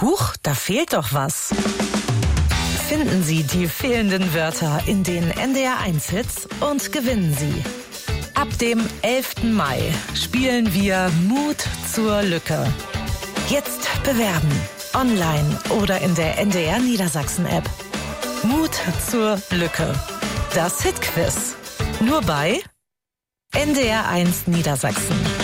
Huch, da fehlt doch was. Finden Sie die fehlenden Wörter in den NDR1-Hits und gewinnen Sie. Ab dem 11. Mai spielen wir Mut zur Lücke. Jetzt bewerben, online oder in der NDR Niedersachsen-App. Mut zur Lücke. Das Hitquiz. Nur bei NDR1 Niedersachsen.